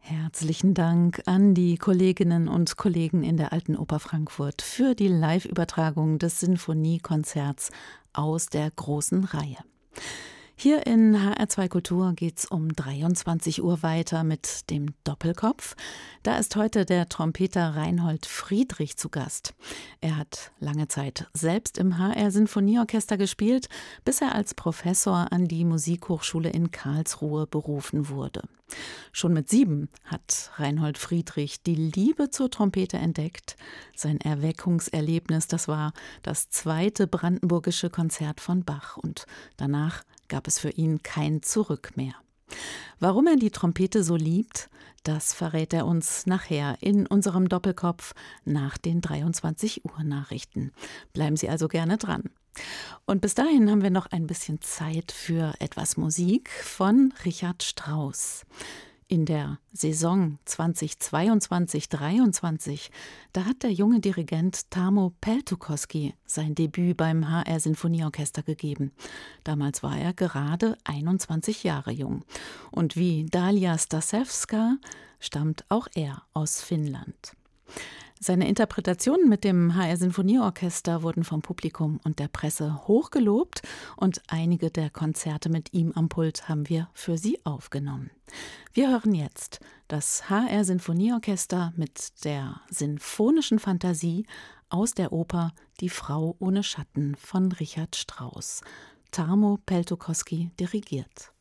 Herzlichen Dank an die Kolleginnen und Kollegen in der Alten Oper Frankfurt für die Live-Übertragung des Sinfoniekonzerts aus der großen Reihe. Hier in HR2 Kultur geht's um 23 Uhr weiter mit dem Doppelkopf. Da ist heute der Trompeter Reinhold Friedrich zu Gast. Er hat lange Zeit selbst im HR Sinfonieorchester gespielt, bis er als Professor an die Musikhochschule in Karlsruhe berufen wurde. Schon mit 7 hat Reinhold Friedrich die Liebe zur Trompete entdeckt. Sein Erweckungserlebnis, das war das zweite brandenburgische Konzert von Bach. Und danach gab es für ihn kein Zurück mehr. Warum er die Trompete so liebt, das verrät er uns nachher in unserem Doppelkopf nach den 23 Uhr Nachrichten. Bleiben Sie also gerne dran. Und bis dahin haben wir noch ein bisschen Zeit für etwas Musik von Richard Strauss. In der Saison 2022/23, da hat der junge Dirigent Tarmo Peltokoski sein Debüt beim HR Sinfonieorchester gegeben. Damals war er gerade 21 Jahre jung. Und wie Dalia Stasewska stammt auch er aus Finnland. Seine Interpretationen mit dem HR Sinfonieorchester wurden vom Publikum und der Presse hochgelobt und einige der Konzerte mit ihm am Pult haben wir für Sie aufgenommen. Wir hören jetzt das HR Sinfonieorchester mit der sinfonischen Fantasie aus der Oper Die Frau ohne Schatten von Richard Strauss. Tarmo Peltokoski dirigiert.